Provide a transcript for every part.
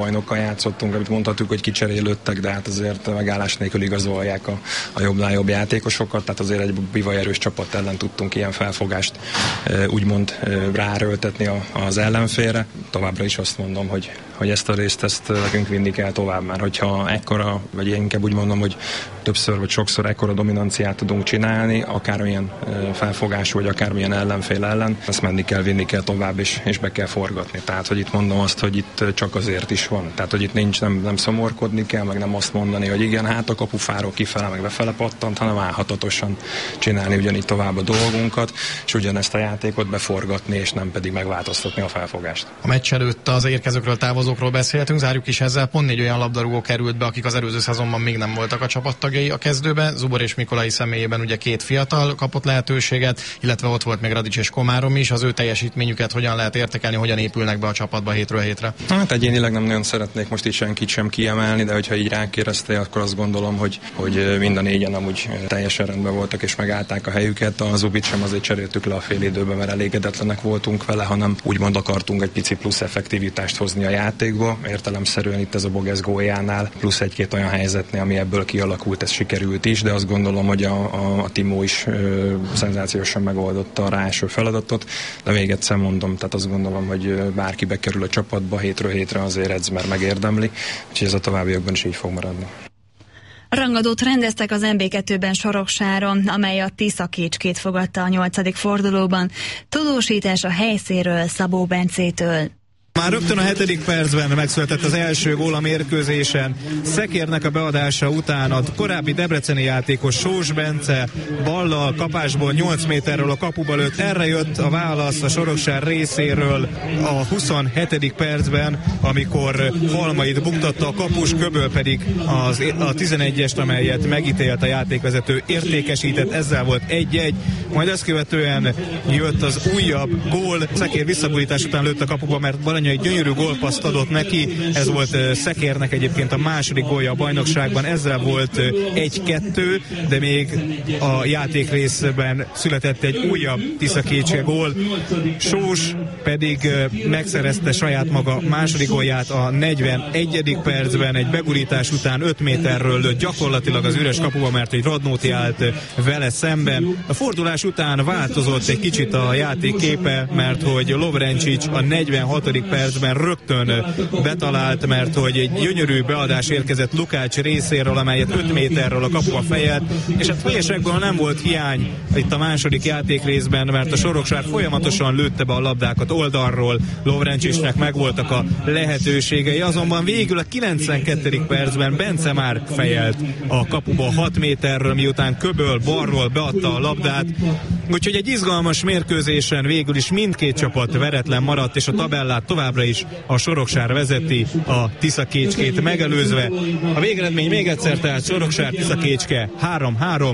bajnokkal játszottunk, amit mondhatjuk, hogy kicserélődtek, de hát azért megállás nélkül igazolják a jobbnál jobb játékosokat, tehát azért egy bivaj erős csapat ellen tudtunk ilyen felfogást úgymond ráerőltetni az ellenfélre. Továbbra is azt mondom, hogy ezt a részt nekünk vinni kell tovább, mert hogyha ekkora, vagy én inkább úgy mondom, hogy többször vagy sokszor ekkora dominanciát tudunk csinálni, akármilyen felfogású, vagy akármilyen ellenfél ellen, ezt menni kell, vinni kell tovább, és be kell forgatni. Tehát, hogy itt mondom azt, hogy itt csak azért is van. Tehát, hogy itt nincs, nem szomorkodni kell, meg nem azt mondani, hogy igen, hát a kapufáról kifele, meg befele pattant, hanem állhatatosan csinálni ugyanígy tovább a dolgunkat, és ugyanezt a játékot beforgatni, és nem pedig megváltoztatni a felfogást. A meccs előtt az érkezőkről, távozókról beszéltünk, zárjuk is ezzel. Pont 4 olyan labdarúgó került be, akik az előző szezonban még nem voltak a csapattagjai a kezdőbe. Zubor és Mikolai személyében ugye 2 fiatal kapott lehetőséget, illetve ott volt még Radics és Komárom is. Az ő teljesítményüket hogyan lehet értékelni, hogyan épülnek be a csapatba hétről hétre? Hát egyénileg nem nagyon szeretnék most itt senkit sem kiemelni, de hogyha így rákérdeztél, akkor azt gondolom, hogy mind a 4-en amúgy teljesen rendben voltak és megállták a helyüket. A Zubit sem azért cseréltük le a fél időben, mert elégedetlenek voltunk vele, hanem úgymond akartunk egy pici plusz effektivitást hozni a játékba. Értelemszerűen itt ez a Bogesz góljánál, plusz 1-2 olyan helyzetnél, ami ebből kialakult, ez sikerült is, de azt gondolom, hogy a Timó is szenzációsan megoldotta a első feladatot, de még egyszer mondom, tehát azt gondolom, hogy bárki bekerül a csapatba hétről hétre, azért edz, mert megérdemli, úgyhogy ez a továbbiakban is így fog maradni. Rangadót rendeztek az MB2-ben Soroksáron, amely a Tisza-Kécskét fogadta a 8. fordulóban. Tudósítás a helyszínről Szabó Bencétől. Már rögtön a 7. percben megszületett az első gól a mérkőzésen. Szekérnek a beadása után a korábbi debreceni játékos Sós Bence ballal kapásból 8 méterről a kapuba lőtt. Erre jött a válasz a Soroksár részéről a 27. percben, amikor Halmait buktatta a kapus, Köböl pedig a 11-est, amelyet megítélt a játékvezető, értékesített, ezzel volt 1-1. Majd ezt követően jött az újabb gól. Szekér visszaborítás után lőtt a kapuba, mert egy gyönyörű gólpasszt adott neki, ez volt Szekérnek egyébként a második gólja a bajnokságban, ezzel volt 1-2, de még a játékrészben született egy újabb Tisza-Kécske gól. Sós pedig megszerezte saját maga második gólját a 41. percben, egy begurítás után 5 méterről lőtt gyakorlatilag az üres kapuba, mert egy Radnóti állt vele szemben. A fordulás után változott egy kicsit a játék képe, mert hogy Lovrencsics a 46. percben rögtön betalált, mert hogy egy gyönyörű beadás érkezett Lukács részéről, amelyet 5 méterről a kapuba fejelt, és hát fejesekből nem volt hiány itt a második játékrészben, mert a Soroksár folyamatosan lőtte be a labdákat oldalról, Lovrencsicsnek megvoltak a lehetőségei, azonban végül a 92. percben Bence már fejelt a kapuba 6 méterről, miután Köböl balról beadta a labdát, úgyhogy egy izgalmas mérkőzésen végül is mindkét csapat veretlen maradt, és a tabellát továbbra is a Soroksár vezeti a Tisza-Kécskét megelőzve. A végeredmény még egyszer, tehát Soroksár Tisza-Kécske 3-3.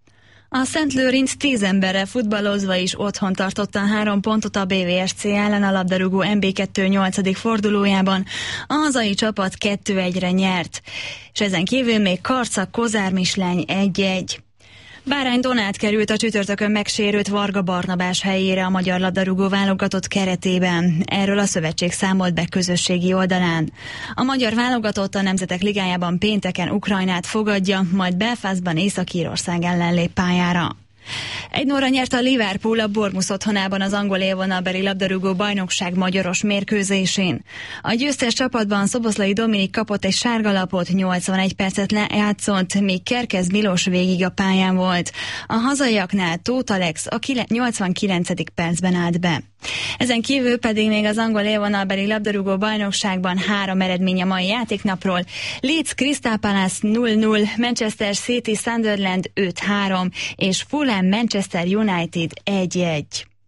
A Szent Lőrinc 10 emberrel futballozva is otthon tartotta 3 pontot a BVSC ellen a labdarúgó MB2 8. fordulójában. A hazai csapat 2-1-re nyert, és ezen kívül még Karcag-Kozármisleny 1-1. Bárány Donát került a csütörtökön megsérült Varga Barnabás helyére a magyar labdarúgó válogatott keretében. Erről a szövetség számolt be közösségi oldalán. A magyar válogatott a Nemzetek Ligájában pénteken Ukrajnát fogadja, majd Belfastban Észak-Írország ellen lép pályára. 1-0-ra nyert a Liverpool a Bournemouth otthonában az angol élvonalbeli labdarúgó bajnokság magyaros mérkőzésén. A győztes csapatban Szoboszlai Dominik kapott egy sárgalapot, 81 percet lejátszott, míg Kerkez Milos végig a pályán volt. A hazaiaknál Tóth Alex a 89. percben állt be. Ezen kívül pedig még az angol élvonalbeli labdarúgó bajnokságban 3 eredmény a mai játéknapról. Leeds Crystal Palace 0-0, Manchester City Sunderland 5-3 és Fulham Manchester United 1-1.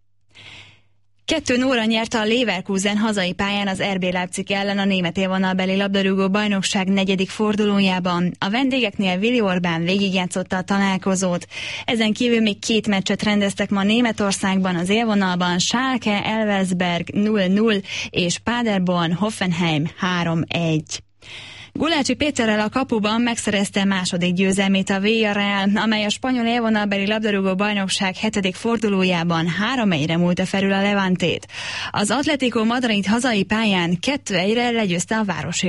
2-0-ra nyerte a Leverkusen hazai pályán az RB Leipzig ellen a német élvonalbeli labdarúgó bajnokság 4. fordulójában. A vendégeknél Willi Orbán végigjátszotta a találkozót. Ezen kívül még 2 meccset rendeztek ma Németországban az élvonalban, Schalke Elversberg 0-0 és Paderborn Hoffenheim 3-1. Gulácsi Péterrel a kapuban megszerezte második győzelmét a Villarreal, amely a spanyol élvonalbeli labdarúgó bajnokság 7. fordulójában 3-1-re múlta felül a Levantét. Az Atlético Madrid hazai pályán 2-1-re legyőzte a városi